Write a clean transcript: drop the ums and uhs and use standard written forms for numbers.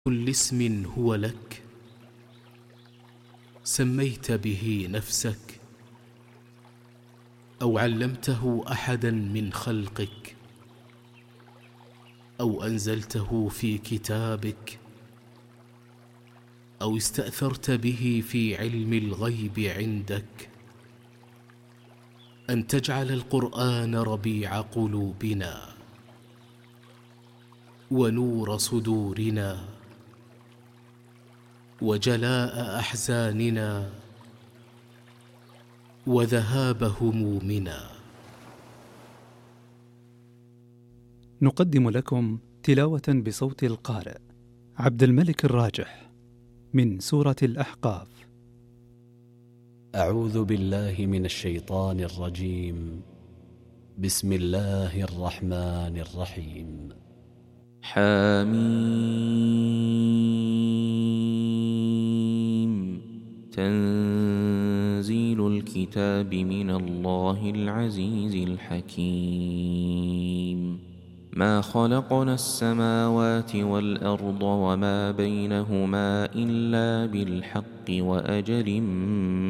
كل اسم هو لك سميت به نفسك أو علمته أحدا من خلقك أو أنزلته في كتابك أو استأثرت به في علم الغيب عندك أن تجعل القرآن ربيع قلوبنا ونور صدورنا وجلاء أحزاننا وذهاب همومنا. نقدم لكم تلاوة بصوت القارئ عبد الملك الراجح من سورة الأحقاف. أعوذ بالله من الشيطان الرجيم. بسم الله الرحمن الرحيم. حميم. تنزيل الكتاب من الله العزيز الحكيم. ما خلقنا السماوات والأرض وما بينهما إلا بالحق وأجل